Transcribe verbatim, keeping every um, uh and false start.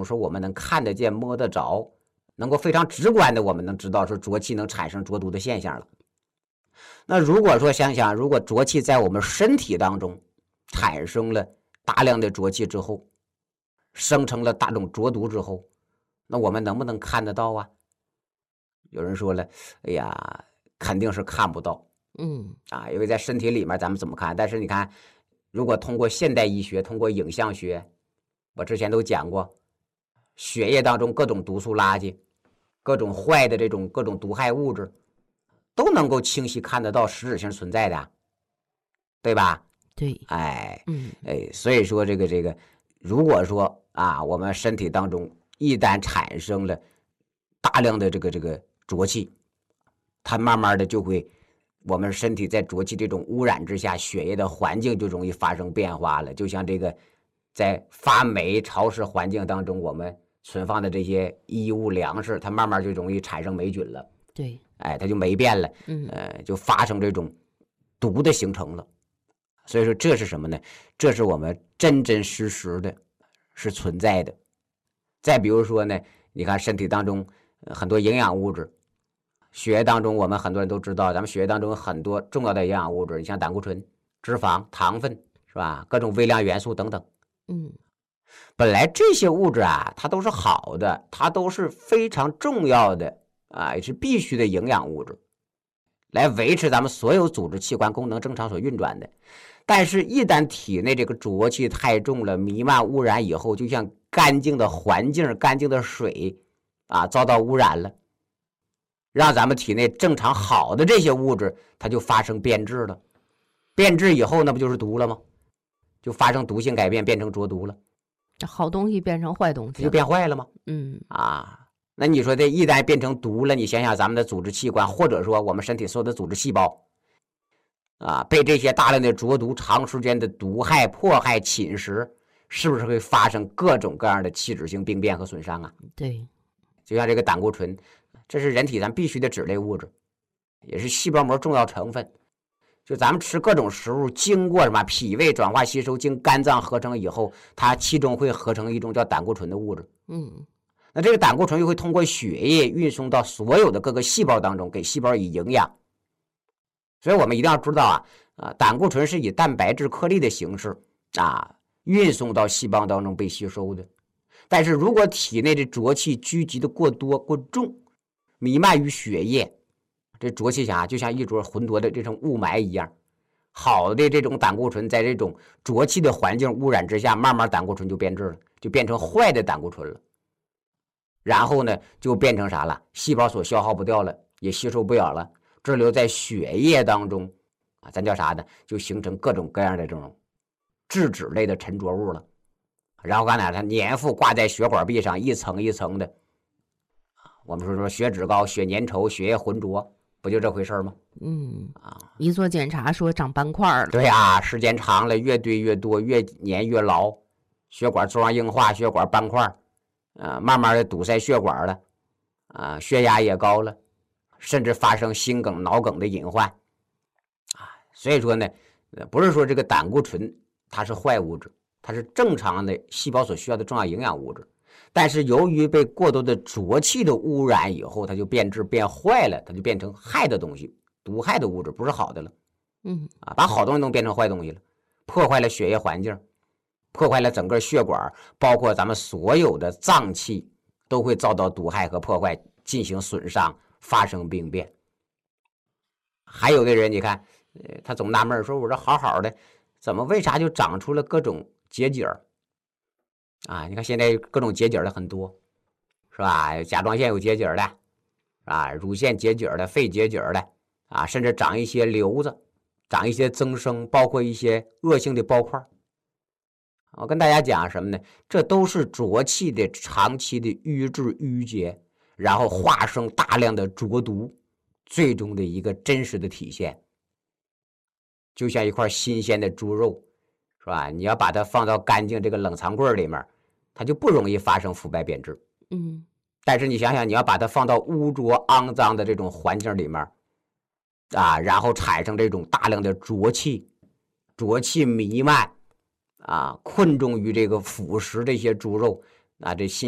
中，说我们能看得见、摸得着，能够非常直观的我们能知道说浊气能产生浊毒的现象了。那如果说想想，如果浊气在我们身体当中产生了大量的浊气之后，生成了大种浊毒之后，那我们能不能看得到啊？有人说了，哎呀，肯定是看不到。 嗯啊，因为在身体里面咱们怎么看？但是你看，如果通过现代医学，通过影像学，我之前都讲过，血液当中各种毒素垃圾，各种坏的这种各种毒害物质，都能够清晰看得到，实质性存在的，对吧？ 对， 哎， 嗯哎，所以说这个这个，如果说啊，我们身体当中一旦产生了大量的这个这个浊气，它慢慢的就会。我们身体在浊气这种污染之下，血液的环境就容易发生变化了。就像这个在发霉潮湿环境当中，我们存放的这些衣物粮食，它慢慢就容易产生霉菌了。 对， 哎，它就霉变了， 嗯呃，就发生这种毒的形成了。所以说这是什么呢？这是我们真真实实的是存在的。再比如说呢，你看身体当中很多营养物质。血液当中，我们很多人都知道，咱们血液当中有很多重要的营养物质，你像胆固醇、脂肪、糖分，是吧？各种微量元素等等。 嗯， 本来这些物质啊，它都是好的，它都是非常重要的啊，也是必须的营养物质，来维持咱们所有组织器官功能正常所运转的。但是，一旦体内这个浊气太重了，弥漫污染以后，就像干净的环境、干净的水啊，遭到污染了。让咱们体内正常好的这些物质，它就发生变质了。变质以后，那不就是毒了吗？就发生毒性改变，变成浊毒了。 好东西变成坏东西， 就变坏了吗？ 嗯啊，那你说这一旦变成毒了，你想想咱们的组织器官，或者说我们身体所有的组织细胞，啊，被这些大量的浊毒长时间的毒害、迫害、侵蚀，是不是会发生各种各样的器质性病变和损伤啊？ 对， 就像这个胆固醇。这是人体咱必须的脂类物质，也是细胞膜重要成分。就咱们吃各种食物，经过什么脾胃转化吸收，经肝脏合成以后，它其中会合成一种叫胆固醇的物质。 嗯， 那这个胆固醇又会通过血液运送到所有的各个细胞当中，给细胞以营养。所以我们一定要知道啊，啊，胆固醇是以蛋白质颗粒的形式啊运送到细胞当中被吸收的。但是如果体内的浊气聚集的过多过重，弥漫于血液，这浊气啊，就像一撮浑浊的这种雾霾一样。好的这种胆固醇，在这种浊气的环境污染之下，慢慢胆固醇就变质了，就变成坏的胆固醇了。然后呢，就变成啥了？细胞所消耗不掉了，也吸收不了了，滞留在血液当中啊，咱叫啥呢？就形成各种各样的这种质脂类的沉着物了。然后干哪？它粘附挂在血管壁上，一层一层的。我们说说血脂高、血粘稠、血液浑浊，不就这回事吗？ 嗯啊， 一做检查说长斑块了。 对呀、啊，时间长了，越堆越多，越粘越牢，血管粥样硬化，血管斑块，呃，慢慢的堵塞血管了，啊，血压也高了，甚至发生心梗、脑梗的隐患，啊，所以说呢，不是说这个胆固醇它是坏物质，它是正常的细胞所需要的重要营养物质。但是由于被过多的浊气的污染以后，它就变质变坏了，它就变成害的东西，毒害的物质，不是好的了。 嗯啊，把好东西都变成坏东西了，破坏了血液环境，破坏了整个血管，包括咱们所有的脏器都会遭到毒害和破坏，进行损伤，发生病变。还有的人，你看，呃，他总纳闷说：“我这好好的，怎么为啥就长出了各种结节？”啊，你看现在各种结节的很多，是吧？甲状腺有结节的，啊，乳腺结节的，肺结节的，啊，甚至长一些瘤子，长一些增生，包括一些恶性的包块。我跟大家讲什么呢？这都是浊气的长期的淤滞淤结，然后化生大量的浊毒，最终的一个真实的体现。就像一块新鲜的猪肉，是吧？你要把它放到干净这个冷藏柜里面，它就不容易发生腐败变质。 嗯， 但是你想想，你要把它放到污浊肮脏的这种环境里面，啊，然后产生这种大量的浊气，浊气弥漫，啊，困重于这个腐蚀这些猪肉，啊，这新